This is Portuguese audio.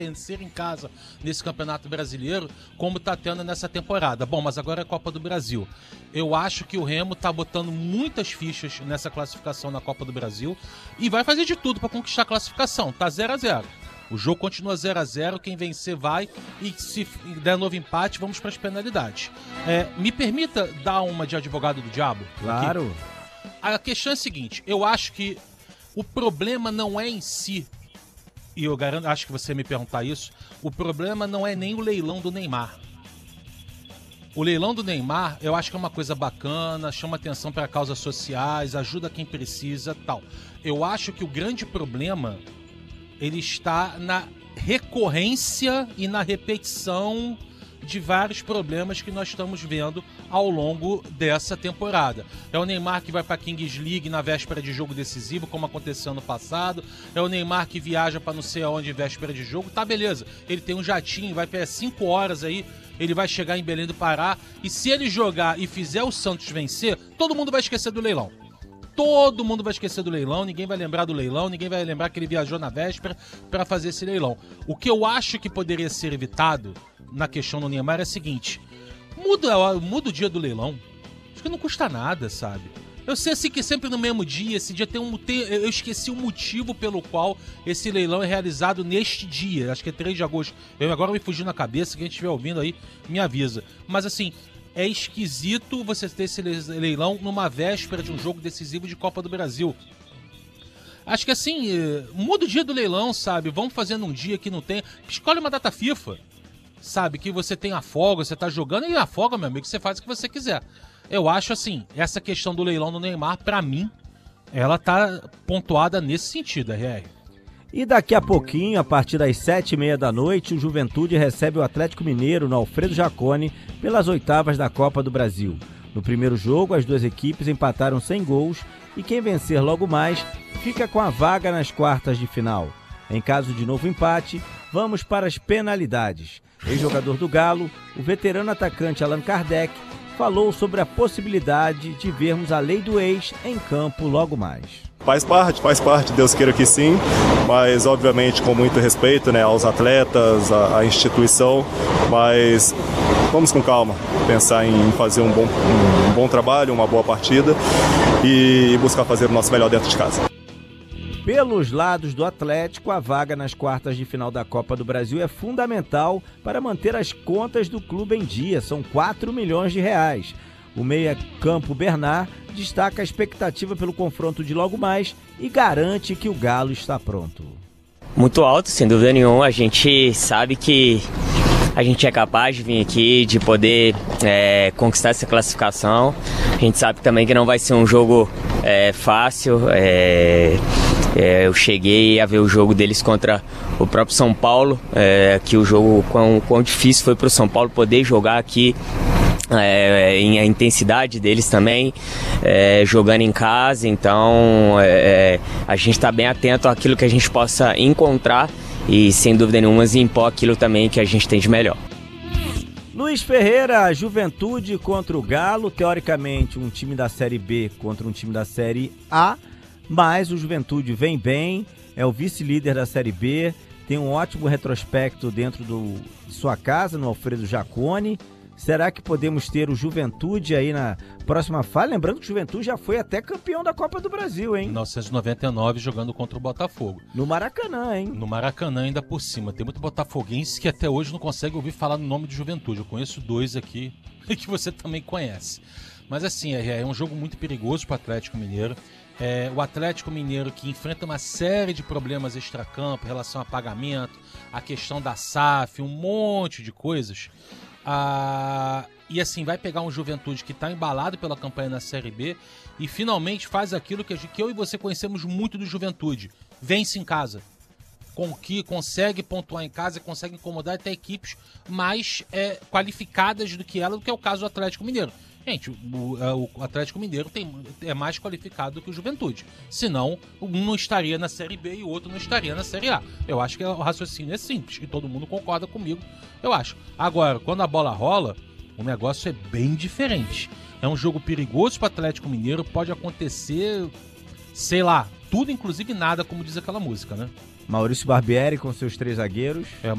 vencer em casa nesse Campeonato Brasileiro, como está tendo nessa temporada. Bom, mas agora é a Copa do Brasil. Eu acho que o Remo está botando muitas fichas nessa classificação na Copa do Brasil e vai fazer de tudo para conquistar a classificação. Tá 0-0. O jogo continua 0-0, quem vencer vai, e se der novo empate, vamos para as penalidades. Me permita dar uma de advogado do diabo? Claro. Aqui. A questão é a seguinte, eu acho que o problema não é em si, e eu garanto, acho que você me perguntar isso, o problema não é nem o leilão do Neymar. O leilão do Neymar, eu acho que é uma coisa bacana, chama atenção para causas sociais, ajuda quem precisa, tal. Eu acho que o grande problema, ele está na recorrência e na repetição de vários problemas que nós estamos vendo ao longo dessa temporada. É o Neymar que vai para a Kings League na véspera de jogo decisivo, como aconteceu ano passado. É o Neymar que viaja para não sei aonde em véspera de jogo. Tá, beleza. Ele tem um jatinho, vai para 5 horas aí, ele vai chegar em Belém do Pará. E se ele jogar e fizer o Santos vencer, todo mundo vai esquecer do leilão. Todo mundo vai esquecer do leilão, ninguém vai lembrar do leilão, ninguém vai lembrar que ele viajou na véspera para fazer esse leilão. O que eu acho que poderia ser evitado na questão do Neymar é o seguinte: muda o dia do leilão. Acho que não custa nada, sabe? Eu sei assim que sempre no mesmo dia, esse dia eu esqueci o motivo pelo qual esse leilão é realizado neste dia. Acho que é 3 de agosto. Eu agora me fugi na cabeça, quem estiver ouvindo aí me avisa. Mas assim, é esquisito você ter esse leilão numa véspera de um jogo decisivo de Copa do Brasil. Acho que assim, muda o dia do leilão, sabe? Vamos fazendo um dia que não tem. Escolhe uma data FIFA, sabe? Que você tem a folga, você tá jogando e a folga, meu amigo, você faz o que você quiser. Eu acho assim, essa questão do leilão do Neymar, pra mim, ela tá pontuada nesse sentido, RR. E daqui a pouquinho, a partir das 7h30 da noite, o Juventude recebe o Atlético Mineiro no Alfredo Jaconi pelas oitavas da Copa do Brasil. No primeiro jogo, as duas equipes empataram sem gols e quem vencer logo mais fica com a vaga nas quartas de final. Em caso de novo empate, vamos para as penalidades. Ex-jogador do Galo, o veterano atacante Allan Kardec falou sobre a possibilidade de vermos a lei do ex em campo logo mais. Faz parte, Deus queira que sim, mas obviamente com muito respeito, né, aos atletas, à instituição, mas vamos com calma, pensar em fazer um bom trabalho, uma boa partida e buscar fazer o nosso melhor dentro de casa. Pelos lados do Atlético, a vaga nas quartas de final da Copa do Brasil é fundamental para manter as contas do clube em dia, são 4 milhões de reais. O meia-campo Bernard destaca a expectativa pelo confronto de logo mais e garante que o Galo está pronto. Muito alto, sem dúvida nenhuma. A gente sabe que a gente é capaz de vir aqui, de poder conquistar essa classificação. A gente sabe também que não vai ser um jogo fácil. Eu cheguei a ver o jogo deles contra o próprio São Paulo, que o jogo, quão difícil foi para o São Paulo poder jogar aqui. A intensidade deles também, jogando em casa, então a gente está bem atento àquilo que a gente possa encontrar e sem dúvida nenhuma impor aquilo também que a gente tem de melhor. Luiz Ferreira, Juventude contra o Galo, teoricamente um time da Série B contra um time da Série A, mas o Juventude vem bem, é o vice-líder da Série B, tem um ótimo retrospecto dentro de sua casa, no Alfredo Jaconi. Será que podemos ter o Juventude aí na próxima fase? Lembrando que o Juventude já foi até campeão da Copa do Brasil, hein? Em 1999, jogando contra o Botafogo. No Maracanã, hein? No Maracanã, ainda por cima. Tem muito botafoguense que até hoje não consegue ouvir falar no nome de Juventude. Eu conheço 2 aqui que você também conhece. Mas assim, é um jogo muito perigoso para o Atlético Mineiro. O Atlético Mineiro que enfrenta uma série de problemas extracampo em relação a pagamento, a questão da SAF, um monte de coisas. E assim, vai pegar um Juventude que está embalado pela campanha na Série B e finalmente faz aquilo que eu e você conhecemos muito do Juventude: vence em casa, consegue pontuar em casa, consegue incomodar até equipes mais qualificadas do que ela, do que é o caso do Atlético Mineiro. Gente, o Atlético Mineiro é mais qualificado do que o Juventude. Senão, um não estaria na Série B e o outro não estaria na Série A. Eu acho que o raciocínio é simples e todo mundo concorda comigo, eu acho. Agora, quando a bola rola, o negócio é bem diferente. É um jogo perigoso para o Atlético Mineiro, pode acontecer, sei lá, tudo inclusive nada, como diz aquela música, né? Maurício Barbieri com seus 3 zagueiros.